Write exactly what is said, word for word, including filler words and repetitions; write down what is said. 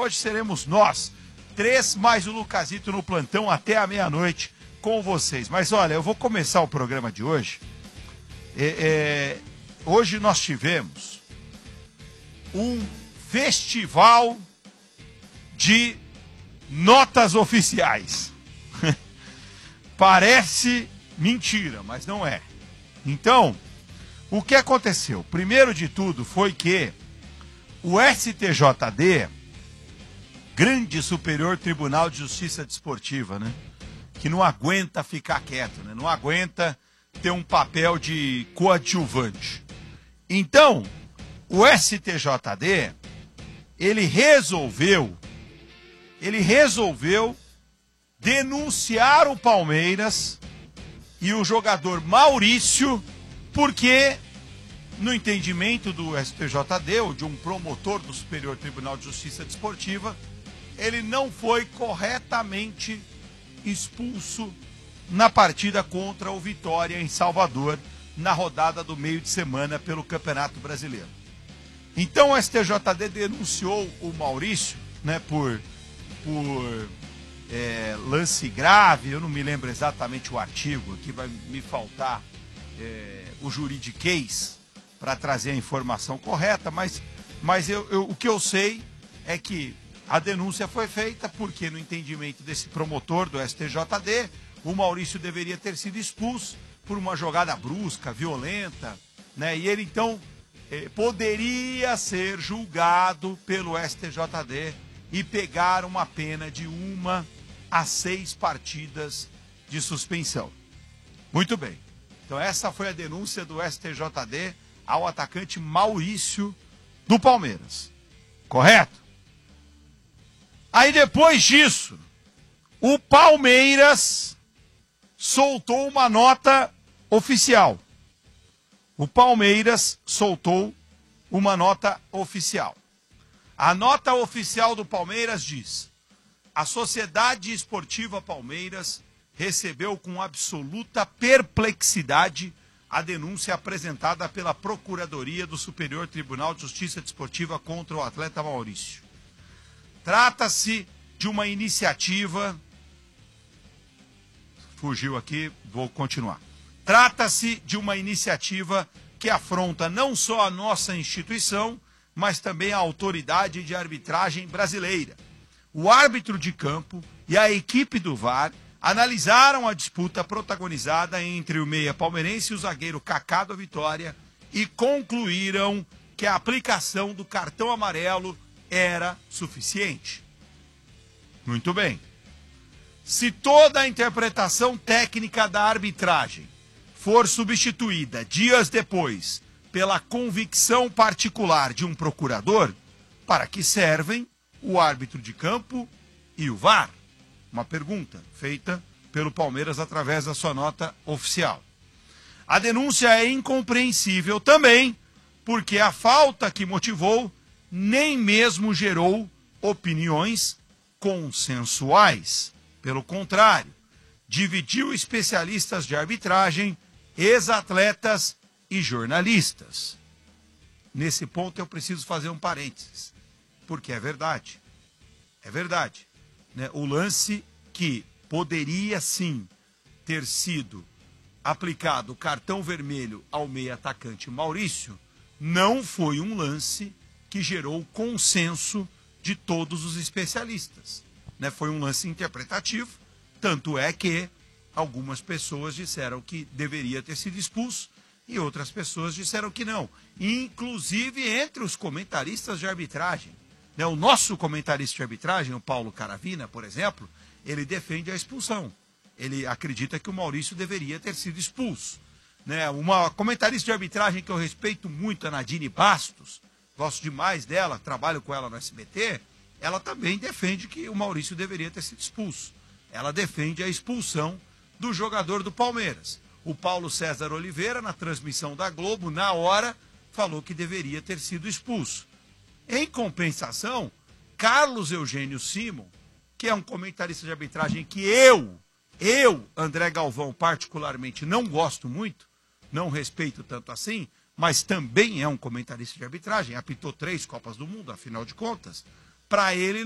hoje seremos nós, três mais o Lucasito no plantão até a meia-noite com vocês. Mas olha, eu vou começar o programa de hoje. É, é, hoje nós tivemos um festival de notas oficiais. Parece mentira, mas não é. Então, o que aconteceu? Primeiro de tudo foi que o S T J D, Grande Superior Tribunal de Justiça Desportiva, né? Que não aguenta ficar quieto, né? Não aguenta ter um papel de coadjuvante. Então, o S T J D, ele resolveu, ele resolveu denunciar o Palmeiras e o jogador Maurício, porque, no entendimento do S T J D, ou de um promotor do Superior Tribunal de Justiça Desportiva, ele não foi corretamente expulso na partida contra o Vitória em Salvador, na rodada do meio de semana pelo Campeonato Brasileiro. Então o S T J D denunciou o Maurício, né, por, por é, lance grave, eu não me lembro exatamente o artigo, aqui vai me faltar é, o juridiquês para trazer a informação correta, mas, mas eu, eu, o que eu sei é que a denúncia foi feita porque, no entendimento desse promotor do S T J D, o Maurício deveria ter sido expulso por uma jogada brusca, violenta, né? E ele, então, eh, poderia ser julgado pelo S T J D e pegar uma pena de uma a seis partidas de suspensão. Muito bem. Então, essa foi a denúncia do S T J D ao atacante Maurício do Palmeiras. Correto? Aí, depois disso, o Palmeiras soltou uma nota oficial. O Palmeiras soltou uma nota oficial. A nota oficial do Palmeiras diz: a Sociedade Esportiva Palmeiras recebeu com absoluta perplexidade a denúncia apresentada pela Procuradoria do Superior Tribunal de Justiça Desportiva contra o atleta Maurício. Trata-se de uma iniciativa... Fugiu aqui, vou continuar. Trata-se de uma iniciativa que afronta não só a nossa instituição, mas também a autoridade de arbitragem brasileira. O árbitro de campo e a equipe do V A R analisaram a disputa protagonizada entre o meia palmeirense e o zagueiro Kaká do Vitória e concluíram que a aplicação do cartão amarelo era suficiente. Muito bem. Se toda a interpretação técnica da arbitragem for substituída dias depois pela convicção particular de um procurador, para que servem o árbitro de campo e o V A R? Uma pergunta feita pelo Palmeiras através da sua nota oficial. A denúncia é incompreensível também, porque a falta que motivou nem mesmo gerou opiniões consensuais. Pelo contrário, dividiu especialistas de arbitragem, ex-atletas e jornalistas. Nesse ponto eu preciso fazer um parênteses, porque é verdade. É verdade. Né? O lance que poderia sim ter sido aplicado o cartão vermelho ao meia atacante Maurício não foi um lance que gerou consenso de todos os especialistas. Né? Foi um lance interpretativo, tanto é que algumas pessoas disseram que deveria ter sido expulso e outras pessoas disseram que não. Inclusive entre os comentaristas de arbitragem. Né? O nosso comentarista de arbitragem, o Paulo Caravina, por exemplo, ele defende a expulsão. Ele acredita que o Maurício deveria ter sido expulso. Né? Uma comentarista de arbitragem que eu respeito muito, a Nadine Bastos, gosto demais dela, trabalho com ela no S B T, ela também defende que o Maurício deveria ter sido expulso. Ela defende a expulsão do jogador do Palmeiras. O Paulo César Oliveira, na transmissão da Globo, na hora, falou que deveria ter sido expulso. Em compensação, Carlos Eugênio Simon, que é um comentarista de arbitragem que eu, eu, André Galvão, particularmente não gosto muito, não respeito tanto assim, mas também é um comentarista de arbitragem, apitou três Copas do Mundo, afinal de contas, para ele